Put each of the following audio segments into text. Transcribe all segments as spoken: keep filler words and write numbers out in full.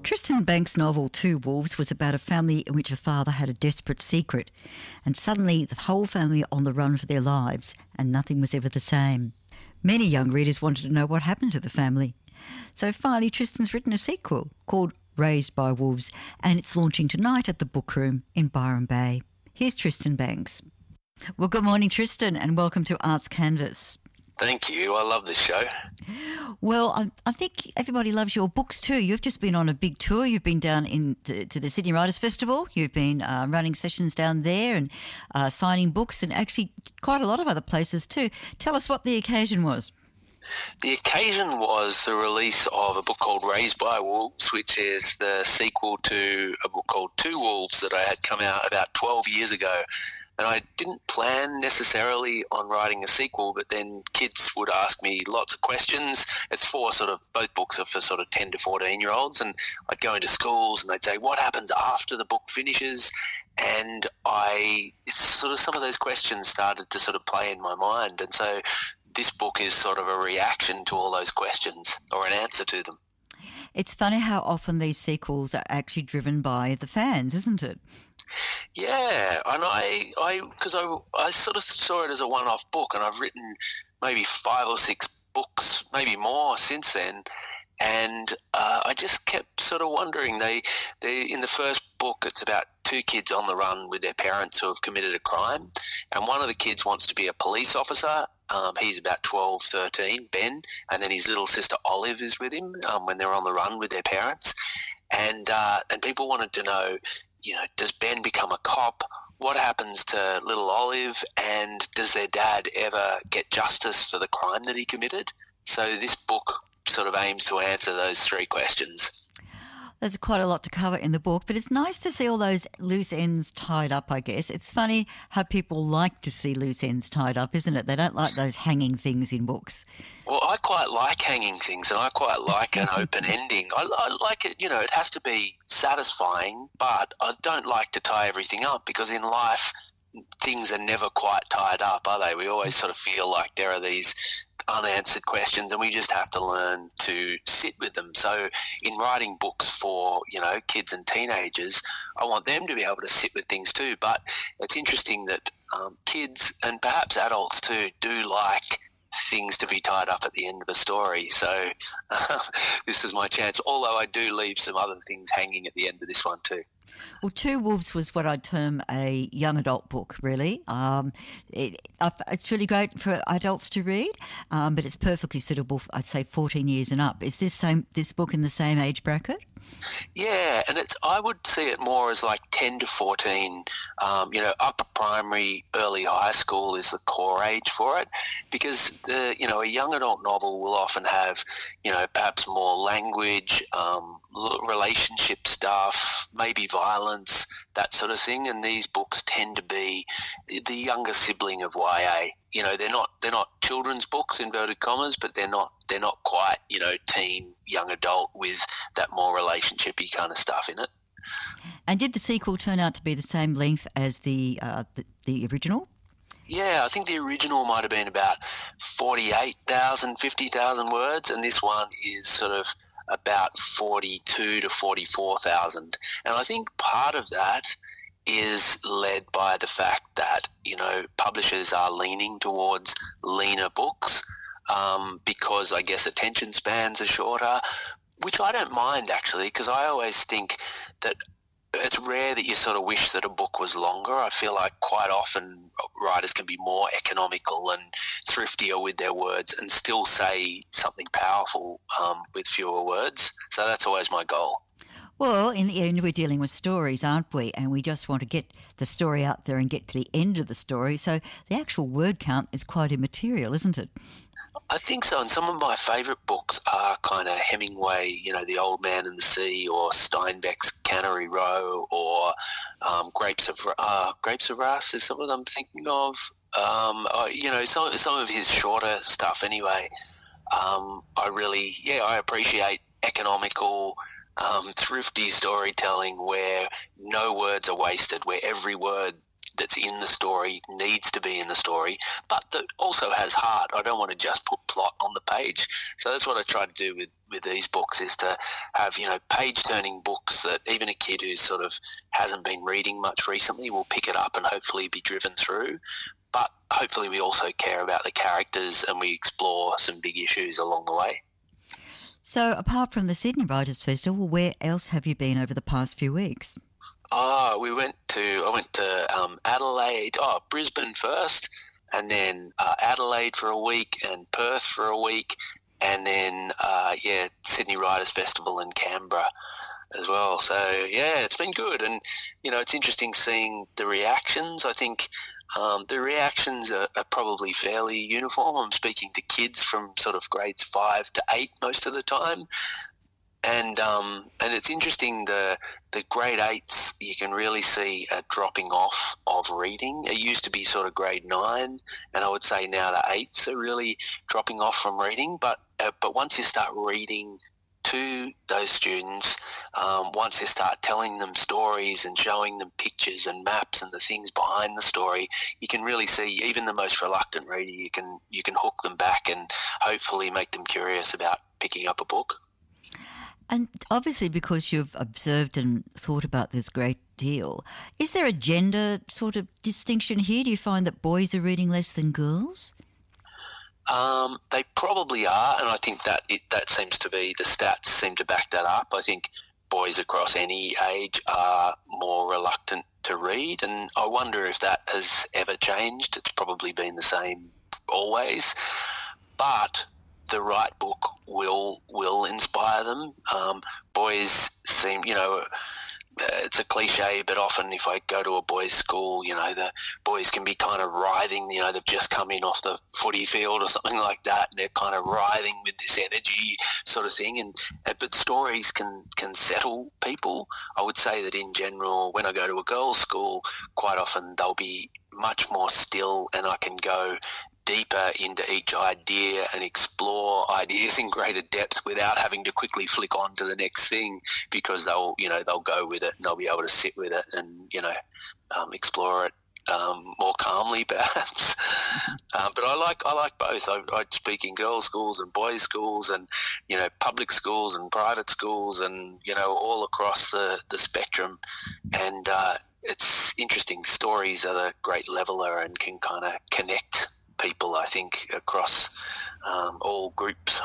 Tristan Banks' novel Two Wolves was about a family in which a father had a desperate secret, and suddenly the whole family are on the run for their lives, and nothing was ever the same. Many young readers wanted to know what happened to the family. So finally Tristan's written a sequel called Raised by Wolves, and it's launching tonight at the Book Room in Byron Bay. Here's Tristan Banks. Well, good morning, Tristan, and welcome to Arts Canvas. Thank you. I love this show. Well, I, I think everybody loves your books too. You've just been on a big tour. You've been down in to, to the Sydney Writers' Festival. You've been uh, running sessions down there and uh, signing books, and actually quite a lot of other places too. Tell us what the occasion was. The occasion was the release of a book called Raised by Wolves, which is the sequel to a book called Two Wolves that I had come out about twelve years ago. And I didn't plan necessarily on writing a sequel, but then kids would ask me lots of questions. It's for sort of, both books are for sort of ten to fourteen year olds, and I'd go into schools and they'd say, what happens after the book finishes? And I, it's sort of some of those questions started to sort of play in my mind. And so this book is sort of a reaction to all those questions, or an answer to them. It's funny how often these sequels are actually driven by the fans, isn't it? Yeah, and I, I, because I, I sort of saw it as a one-off book, and I've written maybe five or six books, maybe more since then, and uh, I just kept sort of wondering. They, they, in the first book, it's about two kids on the run with their parents who have committed a crime, and one of the kids wants to be a police officer. Um, he's about twelve, thirteen, Ben, and then his little sister Olive is with him um, when they're on the run with their parents, and uh, and people wanted to know, you know, does Ben become a cop? What happens to little Olive? And does their dad ever get justice for the crime that he committed? So this book sort of aims to answer those three questions. There's quite a lot to cover in the book, but it's nice to see all those loose ends tied up, I guess. It's funny how people like to see loose ends tied up, isn't it? They don't like those hanging things in books. Well, I quite like hanging things, and I quite like an open ending. I, I like it, you know, it has to be satisfying, but I don't like to tie everything up, because in life things are never quite tied up, are they? We always sort of feel like there are these unanswered questions, and we just have to learn to sit with them. So in writing books for, you know, kids and teenagers, I want them to be able to sit with things too. But it's interesting that um, kids, and perhaps adults too, do like things to be tied up at the end of a story. So uh, this was my chance, although I do leave some other things hanging at the end of this one too. Well, Two Wolves was what I'd term a young adult book, really. Um, it, it's really great for adults to read, um, but it's perfectly suitable for, I'd say, fourteen years and up. Is this same this book in the same age bracket? Yeah, and it's, I would see it more as like ten to fourteen, um, you know, upper primary, early high school is the core age for it, because, the you know, a young adult novel will often have, you know, perhaps more language, um, relationship stuff, maybe violence, that sort of thing, and these books tend to be the younger sibling of Y A. You know, they're not they're not children's books, inverted commas, but they're not they're not quite, you know, teen, young adult with that more relationship-y kind of stuff in it. And did the sequel turn out to be the same length as the uh, the, the original? Yeah, I think the original might have been about forty-eight thousand, fifty thousand words, and this one is sort of about forty-two to forty-four thousand. And I think part of that is led by the fact that, you know, publishers are leaning towards leaner books um, because I guess attention spans are shorter, which I don't mind actually, because I always think that it's rare that you sort of wish that a book was longer. I feel like quite often writers can be more economical and thriftier with their words and still say something powerful um, with fewer words. So that's always my goal. Well, in the end, we're dealing with stories, aren't we? And we just want to get the story out there and get to the end of the story. So the actual word count is quite immaterial, isn't it? I think so, and some of my favourite books are kind of Hemingway, you know, The Old Man and the Sea, or Steinbeck's Cannery Row, or um, Grapes of uh, Grapes of Wrath is something I'm thinking of. Um, uh, you know, some some of his shorter stuff. Anyway, um, I really, yeah, I appreciate economical, um, thrifty storytelling where no words are wasted, where every word that's in the story needs to be in the story, but that also has heart. I don't want to just put plot on the page. So that's what I try to do with, with these books, is to have, you know, page-turning books that even a kid who sort of hasn't been reading much recently will pick it up and hopefully be driven through. But hopefully we also care about the characters and we explore some big issues along the way. So apart from the Sydney Writers' Festival, where else have you been over the past few weeks? Oh, we went to, I went to um, Adelaide, oh, Brisbane first, and then uh, Adelaide for a week and Perth for a week, and then, uh, yeah, Sydney Writers' Festival in Canberra as well. So, yeah, it's been good. And, you know, it's interesting seeing the reactions. I think um, the reactions are, are probably fairly uniform. I'm speaking to kids from sort of grades five to eight most of the time. And um, and it's interesting, the the grade eights, you can really see a dropping off of reading. It used to be sort of grade nine, and I would say now the eights are really dropping off from reading. But uh, but once you start reading to those students, um, once you start telling them stories and showing them pictures and maps and the things behind the story, you can really see even the most reluctant reader. You can you can hook them back and hopefully make them curious about picking up a book. And obviously, because you've observed and thought about this great deal, is there a gender sort of distinction here? Do you find that boys are reading less than girls? Um, they probably are, and I think that it, that seems to be, the stats seem to back that up. I think boys across any age are more reluctant to read, and I wonder if that has ever changed. It's probably been the same always, but the right book will will inspire them. Um, boys seem, you know, it's a cliche, but often if I go to a boys' school, you know, the boys can be kind of writhing, you know, they've just come in off the footy field or something like that, and they're kind of writhing with this energy sort of thing. And but stories can, can settle people. I would say that in general, when I go to a girls' school, quite often they'll be much more still, and I can go deeper into each idea and explore ideas in greater depth without having to quickly flick on to the next thing, because they'll, you know, they'll go with it and they'll be able to sit with it and, you know, um, explore it um, more calmly, perhaps. uh, but I like I like both. I, I speak in girls' schools and boys' schools, and, you know, public schools and private schools, and, you know, all across the the spectrum. And uh, it's interesting. Stories are the great leveler and can kind of connect people, I think, across um, all groups.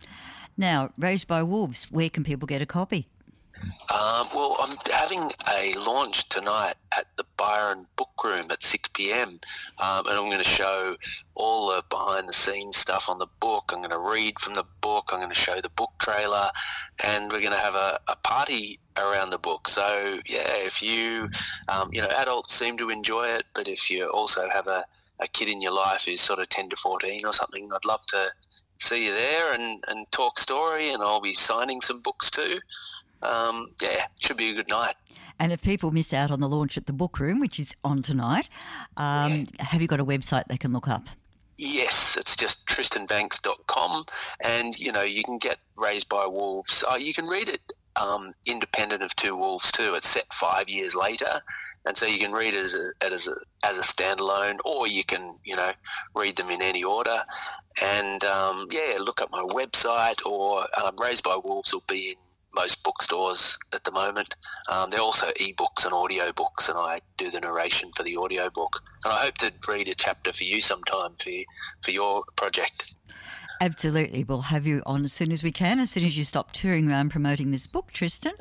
Now, Raised by Wolves, where can people get a copy? Um, well, I'm having a launch tonight at the Byron Book Room at six p.m, um, and I'm going to show all the behind-the-scenes stuff on the book. I'm going to read from the book. I'm going to show the book trailer, and we're going to have a, a party around the book. So, yeah, if you, um, you know, adults seem to enjoy it, but if you also have a a kid in your life who's sort of ten to fourteen or something, I'd love to see you there and, and talk story, and I'll be signing some books too. Um, yeah, should be a good night. And if people miss out on the launch at the Book Room, which is on tonight, um, yeah. have you got a website they can look up? Yes, it's just tristan banks dot com, and, you know, you can get Raised by Wolves. Oh, you can read it um, independent of Two Wolves too. It's set five years later, and so you can read it as a, as a as a standalone, or you can, you know, read them in any order. And um, yeah, look up my website, or um, Raised by Wolves will be in most bookstores at the moment. Um, they're also ebooks and audiobooks, and I do the narration for the audiobook. And I hope to read a chapter for you sometime for you, for your project. Absolutely. We'll have you on as soon as we can, as soon as you stop touring around promoting this book, Tristan.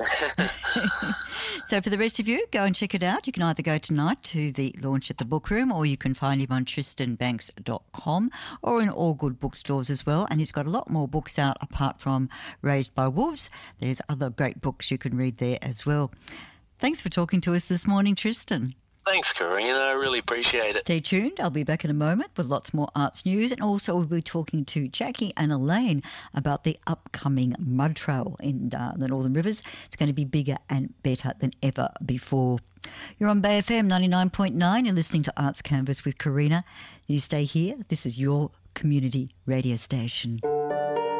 So for the rest of you, go and check it out. You can either go tonight to the launch at the Book Room, or you can find him on tristan banks dot com or in all good bookstores as well. And he's got a lot more books out apart from Raised by Wolves. There's other great books you can read there as well. Thanks for talking to us this morning, Tristan. Thanks, Karina. I really appreciate it. Stay tuned. I'll be back in a moment with lots more arts news, and also we'll be talking to Jackie and Elaine about the upcoming Mud Trail in uh, the Northern Rivers. It's going to be bigger and better than ever before. You're on Bay F M ninety-nine point nine. You're listening to Arts Canvas with Karina. You stay here. This is your community radio station.